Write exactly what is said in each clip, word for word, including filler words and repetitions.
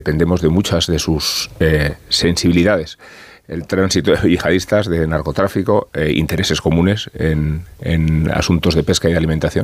Dependemos de muchas de sus eh, sensibilidades. El tránsito de yihadistas, de narcotráfico, eh, intereses comunes en, en asuntos de pesca y de alimentación.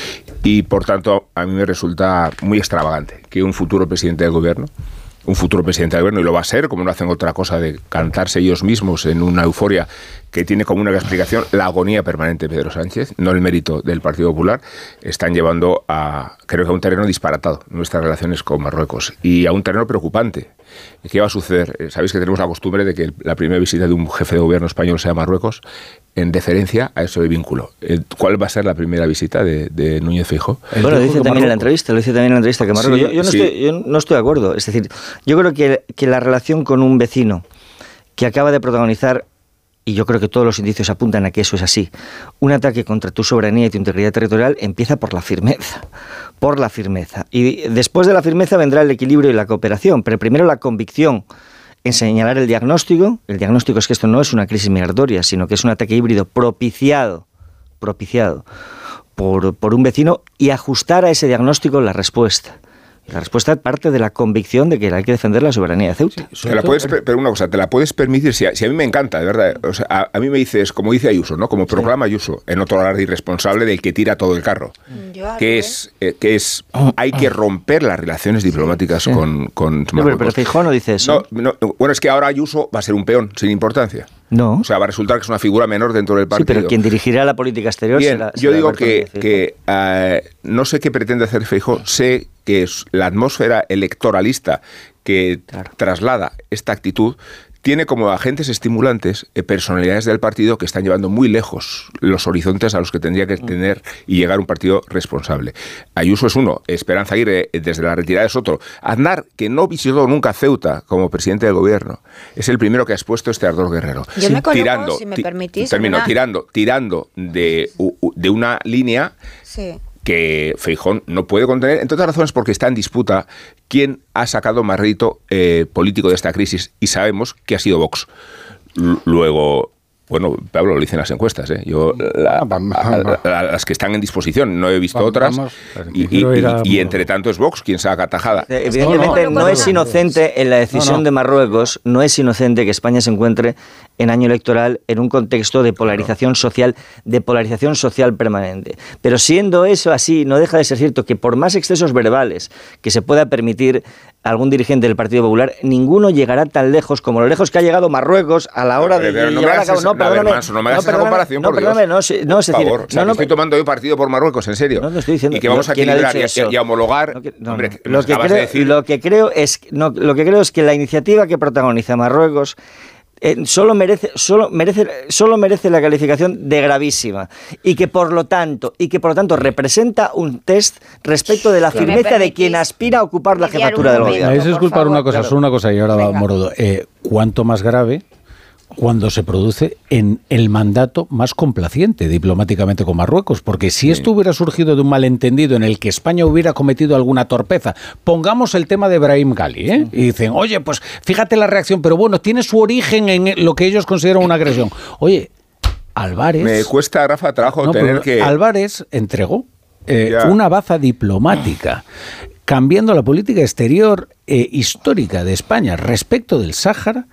Y, por tanto, a mí me resulta muy extravagante que un futuro presidente del gobierno, un futuro presidente del gobierno, y lo va a ser, como no hacen otra cosa de cantarse ellos mismos en una euforia que tiene como única explicación la agonía permanente de Pedro Sánchez, no el mérito del Partido Popular, están llevando a, creo que a un terreno disparatado nuestras relaciones con Marruecos y a un terreno preocupante. ¿Qué va a suceder? Sabéis que tenemos la costumbre de que la primera visita de un jefe de gobierno español sea a Marruecos en deferencia a ese vínculo. ¿Cuál va a ser la primera visita de, de Núñez Feijóo? Bueno, lo dice también en la entrevista, lo dice también en la entrevista que Marruecos. Sí, yo, yo, no sí. estoy, yo no estoy de acuerdo. Es decir, yo creo que, que la relación con un vecino que acaba de protagonizar, y yo creo que todos los indicios apuntan a que eso es así, un ataque contra tu soberanía y tu integridad territorial empieza por la firmeza, por la firmeza. Y después de la firmeza vendrá el equilibrio y la cooperación, pero primero la convicción en señalar el diagnóstico. El diagnóstico es que esto no es una crisis migratoria, sino que es un ataque híbrido propiciado, propiciado por, por un vecino, y ajustar a ese diagnóstico la respuesta. La respuesta parte de la convicción de que hay que defender la soberanía de Ceuta. Sí, te la puedes, pero una cosa, te la puedes permitir, si a, si a mí me encanta, de verdad, o sea, a, a mí me dices, como dice Ayuso, ¿no? Como proclama Ayuso, en otro alarde irresponsable del que tira todo el carro, Yo, que es, eh, que es, hay que romper las relaciones diplomáticas sí. con, con Marruecos. No, pero, pero Feijóo no dice eso. No, no, bueno, es que ahora Ayuso va a ser un peón, sin importancia. No. O sea, va a resultar que es una figura menor dentro del partido. Sí, pero quien dirigirá la política exterior Bien, será, será yo digo que, que que uh, no sé qué pretende hacer Feijóo, sé que es la atmósfera electoralista que claro. traslada esta actitud tiene como agentes estimulantes eh, personalidades del partido que están llevando muy lejos los horizontes a los que tendría que tener y llegar un partido responsable. Ayuso es uno, Esperanza Aguirre desde la retirada es otro. Aznar, que no visitó nunca Ceuta como presidente del gobierno, es el primero que ha expuesto este ardor guerrero. Yo sí. me coloco, tirando, si me permitís, termino, una... tirando, tirando de, de una línea... Sí. que Feijóo no puede contener, entre otras razones porque está en disputa quién ha sacado más rédito eh, político de esta crisis, y sabemos que ha sido Vox. L- luego, bueno, Pablo, lo dicen las encuestas, ¿eh? Yo, la, a, a, a, las que están en disposición, no he visto vamos, otras, vamos, y, y, y, y entre tanto es Vox quien saca tajada. Evidentemente no, no, no es inocente en la decisión no, no. de Marruecos, no es inocente que España se encuentre en año electoral en un contexto de polarización claro. social, de polarización social permanente. Pero siendo eso así, no deja de ser cierto que por más excesos verbales que se pueda permitir algún dirigente del Partido Popular, ninguno llegará tan lejos como lo lejos que ha llegado Marruecos a la hora de pero no llevar a cabo... No, perdóname, Manso, no me hagas no, esa comparación, no, por perdóname, Dios. No, no, es decir, por favor, o sea, no, no, estoy tomando yo partido por Marruecos, en serio. No, no estoy diciendo. Y que vamos a equilibrar y, y a homologar... No, que, no, hombre, no. Lo, que creo, de decir... lo, que creo es, no, lo que creo es que la iniciativa que protagoniza Marruecos Eh, solo merece solo merece solo merece la calificación de gravísima y que por lo tanto y que por lo tanto representa un test respecto de la firmeza de quien aspira a ocupar la jefatura del gobierno. Me vais a disculpar una cosa, claro. solo una cosa y ahora va Morodo. Eh, ¿Cuánto más grave cuando se produce en el mandato más complaciente diplomáticamente con Marruecos? Porque si esto hubiera surgido de un malentendido en el que España hubiera cometido alguna torpeza, pongamos el tema de Brahim Ghali, ¿eh? y dicen, oye, pues fíjate la reacción, pero bueno, tiene su origen en lo que ellos consideran una agresión. Oye, Álvarez... Me cuesta, Rafa, trabajo no, tener que... Álvarez entregó eh, una baza diplomática cambiando la política exterior eh, histórica de España respecto del Sáhara,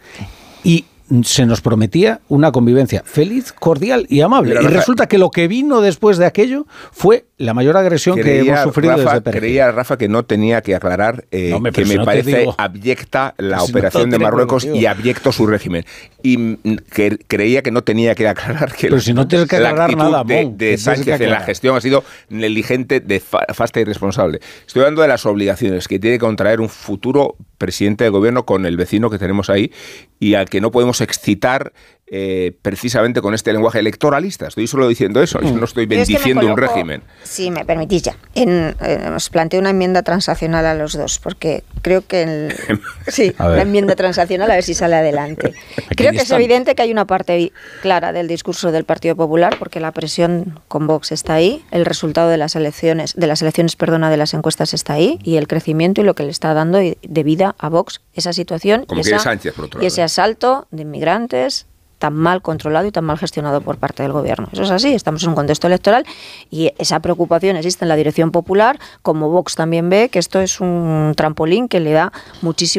y se nos prometía una convivencia feliz, cordial y amable. Pero, y Rafa, resulta que lo que vino después de aquello fue la mayor agresión creía, que hemos sufrido Rafa, desde Perejil. Creía, Rafa, que no tenía que aclarar eh, no, que me no parece abyecta la si operación no de Marruecos y abyecto su régimen. Y que creía que no tenía que aclarar que, Pero si no tienes que aclarar la actitud nada, de, de Sánchez en la gestión ha sido negligente, de fa, fasta y irresponsable. Estoy hablando de las obligaciones que tiene que contraer un futuro presidente de gobierno con el vecino que tenemos ahí y al que no podemos excitar eh, precisamente con este lenguaje electoralista. Estoy solo diciendo eso, yo no estoy bendiciendo es que un régimen. Si me permitís ya, en, eh, os planteo una enmienda transaccional a los dos, porque creo que el, sí, la enmienda transaccional, a ver si sale adelante. Creo que es evidente que hay una parte clara del discurso del Partido Popular, porque la presión con Vox está ahí, el resultado de las elecciones, de las elecciones, perdona, de las encuestas está ahí, y el crecimiento y lo que le está dando de vida a Vox esa situación Como y, esa, Sánchez, por otro y ese asalto de inmigrantes tan mal controlado y tan mal gestionado por parte del gobierno. Eso es así, estamos en un contexto electoral y esa preocupación existe en la dirección popular, como Vox también ve que esto es un trampolín que le da muchísimo